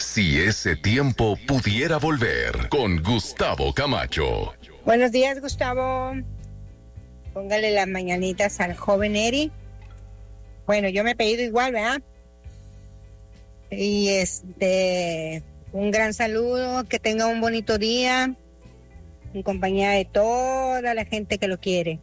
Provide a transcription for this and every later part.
Si ese tiempo pudiera volver, con Gustavo Camacho. Buenos días, Gustavo. Póngale las mañanitas al joven Eri. Bueno, yo me he pedido igual, ¿verdad? Y un gran saludo, que tenga un bonito día, en compañía de toda la gente que lo quiere.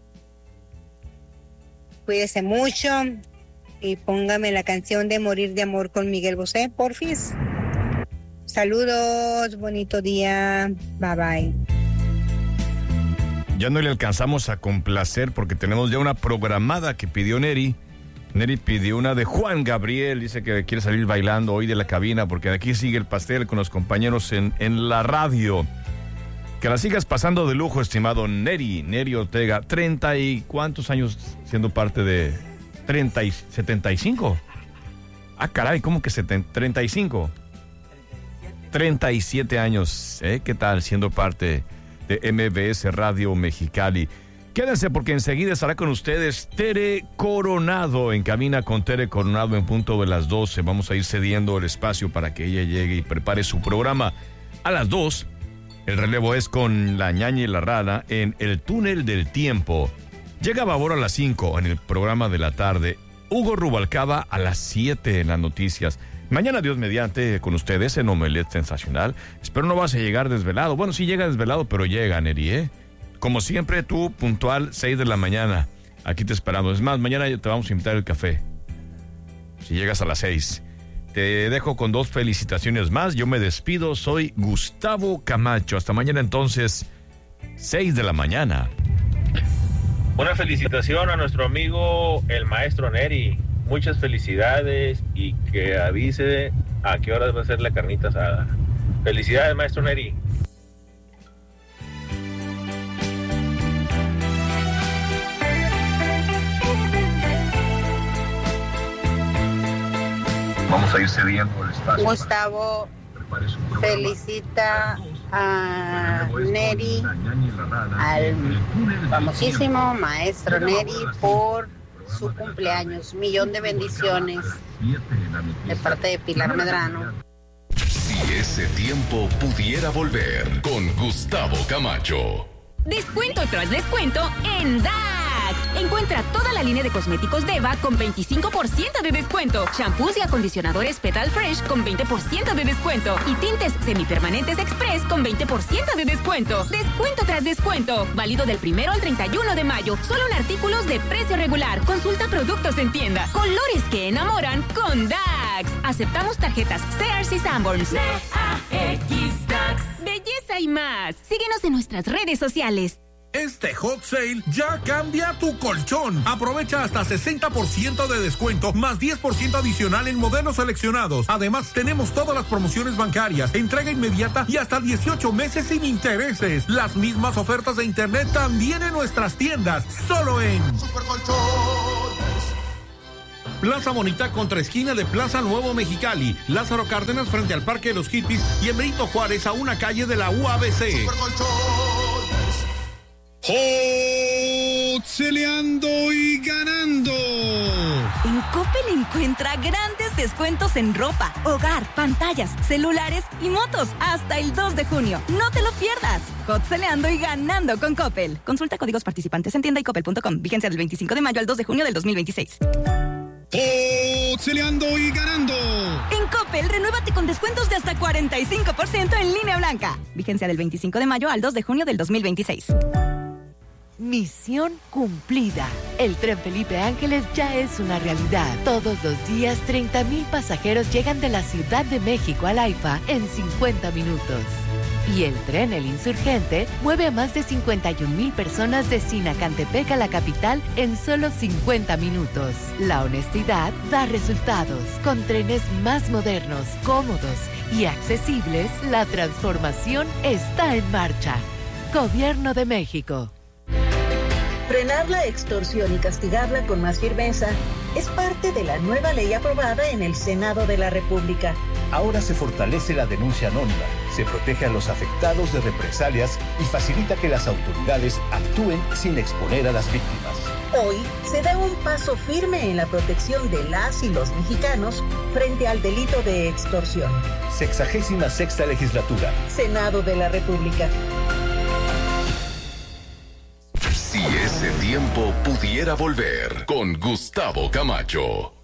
Cuídese mucho y póngame la canción de Morir de Amor con Miguel Bosé, porfis. Saludos, bonito día, bye bye. Ya no le alcanzamos a complacer porque tenemos ya una programada que pidió Neri. Neri pidió una de Juan Gabriel, dice que quiere salir bailando hoy de la cabina porque de aquí sigue el pastel con los compañeros en la radio. Que la sigas pasando de lujo, estimado Neri Ortega. 30 y cuántos años siendo parte de 30 y 75. Ah, caray, ¿cómo que 35? 37 años, ¿eh? ¿Qué tal siendo parte de MBS Radio Mexicali? Quédense porque enseguida estará con ustedes Tere Coronado. En cabina con Tere Coronado en punto de las 12. Vamos a ir cediendo el espacio para que ella llegue y prepare su programa. A las 2, el relevo es con la ñaña y la rana en El Túnel del Tiempo. Llega Babor a las 5 en el programa de la tarde. Hugo Rubalcaba a las 7 en las noticias. Mañana, Dios mediante, con ustedes en Omelet Sensacional. Espero no vas a llegar desvelado. Bueno, sí llega desvelado, pero llega, Neri, ¿eh? Como siempre, tú, puntual, 6 de la mañana. Aquí te esperamos. Es más, mañana te vamos a invitar el café. Si llegas a las 6. Te dejo con 2 felicitaciones más. Yo me despido. Soy Gustavo Camacho. Hasta mañana, entonces, 6 de la mañana. Una felicitación a nuestro amigo, el maestro Neri. Muchas felicidades y que avise a qué hora va a ser la carnita asada. Felicidades, maestro Neri. Vamos a ir cediendo el espacio. Gustavo felicita a Neri, al famosísimo maestro Neri, por su cumpleaños. 1,000,000 de bendiciones de parte de Pilar Medrano. Si ese tiempo pudiera volver, con Gustavo Camacho. Descuento tras descuento en DAX. Encuentra toda la línea de cosméticos Deva con 25% de descuento. Shampoos y acondicionadores Petal Fresh con 20% de descuento. Y tintes semipermanentes Express con 20% de descuento. Descuento tras descuento. Válido del 1 al 31 de mayo. Solo en artículos de precio regular. Consulta productos en tienda. Colores que enamoran con DAX. Aceptamos tarjetas Sears y Sanborns. DAX DAX. Belleza y más. Síguenos en nuestras redes sociales. Este hot sale ya cambia tu colchón. Aprovecha hasta 60% de descuento, más 10% adicional en modelos seleccionados. Además, tenemos todas las promociones bancarias, entrega inmediata y hasta 18 meses sin intereses. Las mismas ofertas de internet también en nuestras tiendas, solo en Supercolchones. Plaza Bonita contra esquina de Plaza Nuevo Mexicali, Lázaro Cárdenas frente al Parque de los Hippies y en Benito Juárez a una calle de la UABC. ¡Hotceleando y ganando! En Coppel encuentra grandes descuentos en ropa, hogar, pantallas, celulares y motos hasta el 2 de junio. ¡No te lo pierdas! Hotceleando y ganando con Coppel. Consulta códigos participantes en tienda y coppel.com. Vigencia del 25 de mayo al 2 de junio del 2026. ¡Hotceleando y ganando! En Coppel, renuévate con descuentos de hasta 45% en línea blanca. Vigencia del 25 de mayo al 2 de junio del 2026. Misión cumplida. El Tren Felipe Ángeles ya es una realidad. Todos los días, 30,000 pasajeros llegan de la Ciudad de México al AIFA en 50 minutos. Y el tren El Insurgente mueve a más de 51,000 personas de Sinacantepec a la capital en solo 50 minutos. La honestidad da resultados. Con trenes más modernos, cómodos y accesibles, la transformación está en marcha. Gobierno de México. Frenar la extorsión y castigarla con más firmeza es parte de la nueva ley aprobada en el Senado de la República. Ahora se fortalece la denuncia anónima, se protege a los afectados de represalias y facilita que las autoridades actúen sin exponer a las víctimas. Hoy se da un paso firme en la protección de las y los mexicanos frente al delito de extorsión. 66ª Legislatura. Senado de la República. Si ese tiempo pudiera volver con Gustavo Camacho.